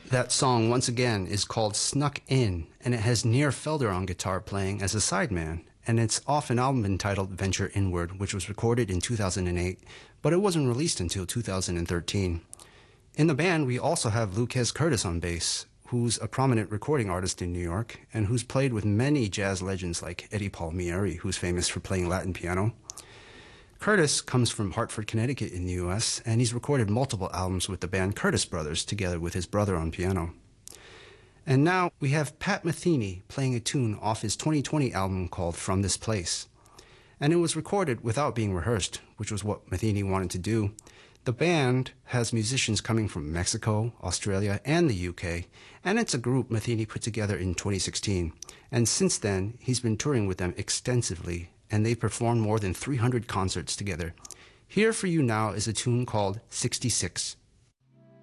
That song, once again, is called Snuck In, and it has Nir Felder on guitar playing as a sideman. And it's off an album entitled Venture Inward, which was recorded in 2008, but it wasn't released until 2013. In the band, we also have Lucas Curtis on bass, who's a prominent recording artist in New York, and who's played with many jazz legends like Eddie Palmieri, who's famous for playing Latin piano. Curtis comes from Hartford, Connecticut in the U.S., and he's recorded multiple albums with the band Curtis Brothers, together with his brother on piano. And now we have Pat Metheny playing a tune off his 2020 album called From This Place. And it was recorded without being rehearsed, which was what Metheny wanted to do. The band has musicians coming from Mexico, Australia, and the UK, and it's a group Metheny put together in 2016. And since then, he's been touring with them extensively, and they've performed more than 300 concerts together. Here for you now is a tune called 66.